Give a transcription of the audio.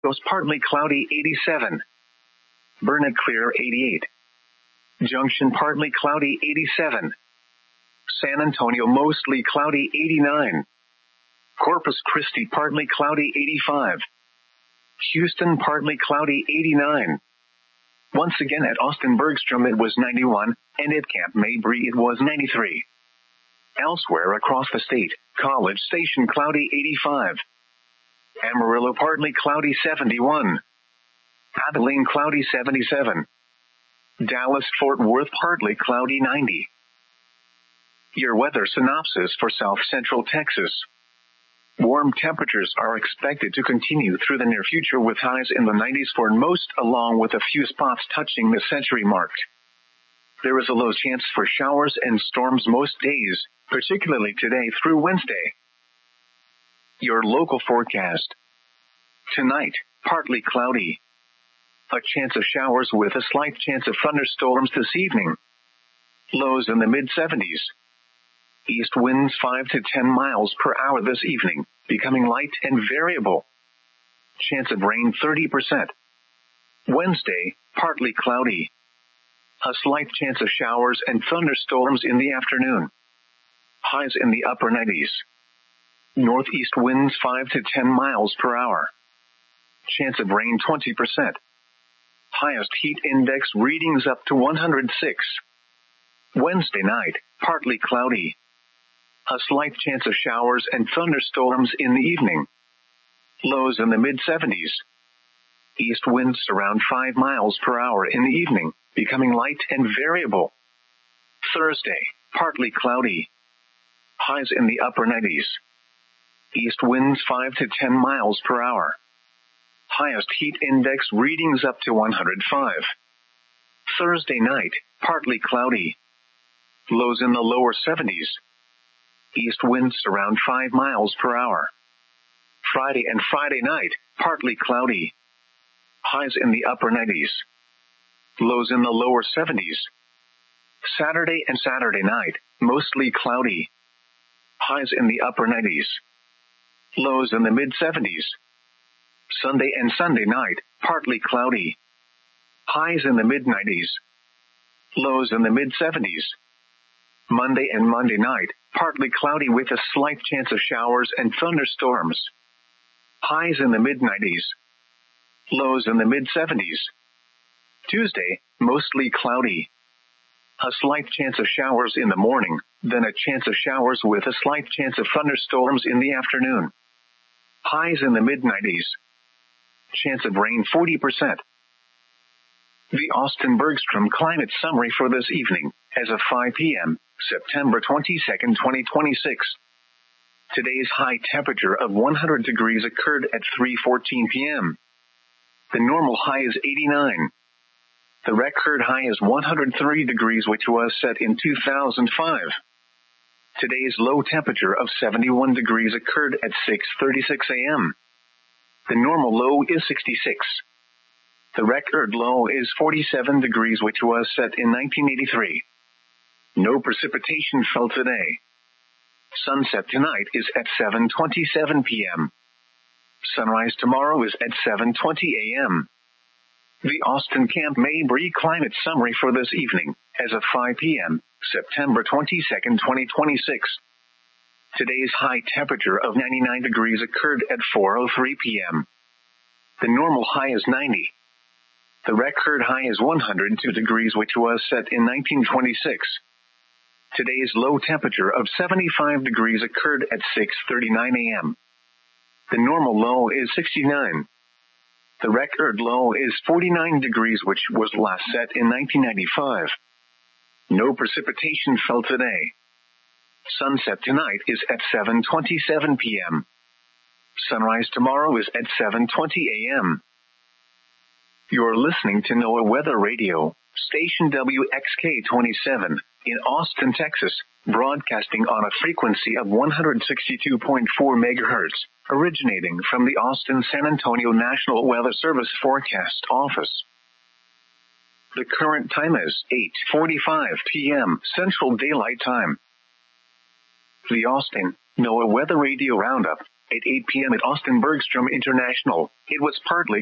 Goes partly cloudy 87. Burnett clear 88. Junction partly cloudy 87. San Antonio mostly cloudy 89. Corpus Christi partly cloudy 85. Houston partly cloudy 89. Once again at Austin Bergstrom it was 91, and at Camp Mabry it was 93. Elsewhere across the state, College Station cloudy 85. Amarillo partly cloudy 71. Abilene cloudy 77. Dallas Fort Worth partly cloudy 90. Your weather synopsis for South Central Texas. Warm temperatures are expected to continue through the near future with highs in the 90s for most, along with a few spots touching the century mark. There is a low chance for showers and storms most days, particularly today through Wednesday. Your local forecast. Tonight, partly cloudy. A chance of showers with a slight chance of thunderstorms this evening. Lows in the mid-70s. East winds 5 to 10 miles per hour this evening, becoming light and variable. Chance of rain 30%. Wednesday, partly cloudy. A slight chance of showers and thunderstorms in the afternoon. Highs in the upper 90s. Northeast winds 5 to 10 miles per hour. Chance of rain 20%. Highest heat index readings up to 106. Wednesday night, partly cloudy. A slight chance of showers and thunderstorms in the evening. Lows in the mid-70s. East winds around 5 miles per hour in the evening, becoming light and variable. Thursday, partly cloudy. Highs in the upper 90s. East winds 5 to 10 miles per hour. Highest heat index readings up to 105. Thursday night, partly cloudy. Lows in the lower 70s. East winds around 5 miles per hour. Friday and Friday night, partly cloudy. Highs in the upper 90s. Lows in the lower 70s. Saturday and Saturday night, mostly cloudy. Highs in the upper 90s. Lows in the mid-70s. Sunday and Sunday night, partly cloudy. Highs in the mid-90s. Lows in the mid-70s. Monday and Monday night, partly cloudy with a slight chance of showers and thunderstorms. Highs in the mid-90s. Lows in the mid-70s. Tuesday, mostly cloudy. A slight chance of showers in the morning, then a chance of showers with a slight chance of thunderstorms in the afternoon. Highs in the mid-90s. Chance of rain 40%. The Austin Bergstrom Climate Summary for this evening, as of 5 p.m., September 22nd, 2026. Today's high temperature of 100 degrees occurred at 3:14 p.m. The normal high is 89. The record high is 103 degrees, which was set in 2005. Today's low temperature of 71 degrees occurred at 6:36 a.m. The normal low is 66. The record low is 47 degrees, which was set in 1983. No precipitation fell today. Sunset tonight is at 7:27 p.m. Sunrise tomorrow is at 7:20 a.m. The Austin Camp Mabry Climate Summary for this evening, as of 5 p.m., September 22nd, 2026. Today's high temperature of 99 degrees occurred at 4:03 p.m. The normal high is 90. The record high is 102 degrees, which was set in 1926. Today's low temperature of 75 degrees occurred at 6:39 a.m. The normal low is 69. The record low is 49 degrees, which was last set in 1995. No precipitation fell today. Sunset tonight is at 7:27 p.m. Sunrise tomorrow is at 7:20 a.m. You're listening to NOAA Weather Radio, station WXK-27, in Austin, Texas, broadcasting on a frequency of 162.4 megahertz, originating from the Austin-San Antonio National Weather Service Forecast Office. The current time is 8:45 p.m. Central Daylight Time. The Austin NOAA Weather Radio Roundup At 8 p.m. at Austin Bergstrom International, it was partly